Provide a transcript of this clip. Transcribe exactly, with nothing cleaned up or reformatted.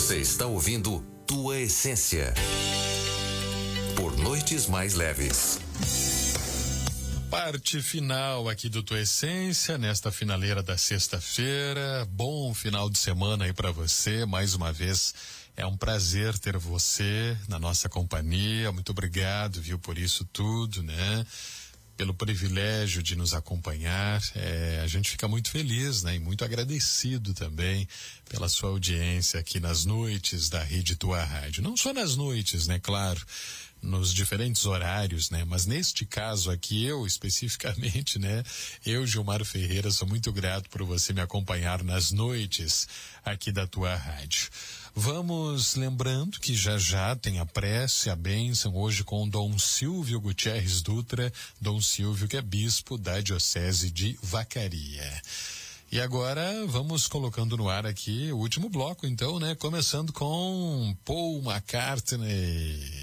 Você está ouvindo Tua Essência por Noites Mais Leves. Parte final aqui do Tua Essência, nesta finaleira da sexta-feira. Bom final de semana aí para você. Mais uma vez, é um prazer ter você na nossa companhia. Muito obrigado, viu, por isso tudo, né? Pelo privilégio de nos acompanhar. É, a gente fica muito feliz, né? E muito agradecido também pela sua audiência aqui nas noites da Rede Tua Rádio. Não só nas noites, né? Claro, nos diferentes horários, né? Mas neste caso aqui, eu especificamente, né? Eu, Gilmar Ferreira, sou muito grato por você me acompanhar nas noites aqui da Tua Rádio. Vamos lembrando que já já tem a prece, a bênção, hoje com Dom Silvio Gutierrez Dutra, Dom Silvio que é bispo da Diocese de Vacaria. E agora vamos colocando no ar aqui o último bloco, então, né? Começando com Paul McCartney.